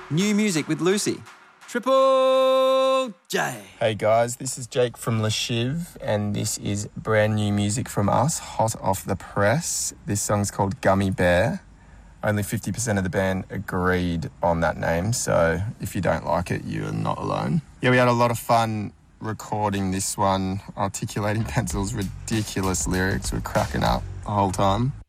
New music with Lucy. Triple J. Hey guys, this is Jake from Le Shiv, and this is brand new music from us, hot off the press. This song's called Gummy Bear. Only 50% of the band agreed on that name, so if you don't like it, you are not alone. Yeah, we had a lot of fun recording this one. Articulating Pencil's ridiculous lyrics were cracking up the whole time.